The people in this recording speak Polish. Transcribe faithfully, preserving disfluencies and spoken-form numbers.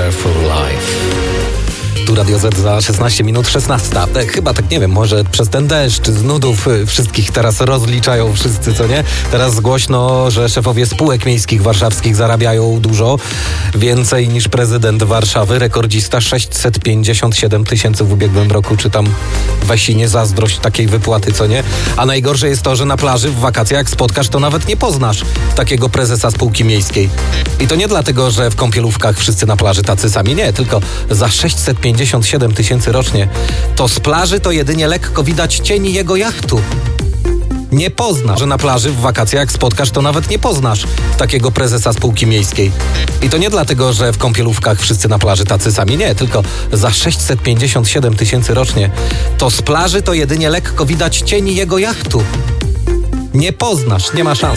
Prepare for Life. Tu Radio Z za szesnaście minut szesnasta. Tak, chyba tak, nie wiem, może przez ten deszcz, z nudów wszystkich teraz rozliczają wszyscy, co nie? Teraz głośno, że szefowie spółek miejskich warszawskich zarabiają dużo, więcej niż prezydent Warszawy, rekordzista sześćset pięćdziesiąt siedem tysięcy w ubiegłym roku, czy tam weź i nie zazdrość takiej wypłaty, co nie? A najgorsze jest to, że na plaży w wakacjach jak spotkasz, to nawet nie poznasz takiego prezesa spółki miejskiej. I to nie dlatego, że w kąpielówkach wszyscy na plaży tacy sami, nie, tylko za sześćset pięćdziesiąt siedem tysięcy rocznie, to z plaży to jedynie lekko widać cieni jego jachtu. Nie poznasz, że na plaży w wakacjach jak spotkasz, to nawet nie poznasz takiego prezesa spółki miejskiej. I to nie dlatego, że w kąpielówkach wszyscy na plaży tacy sami, nie, tylko za sześćset pięćdziesiąt siedem tysięcy rocznie, to z plaży to jedynie lekko widać cieni jego jachtu. Nie poznasz, nie ma szans.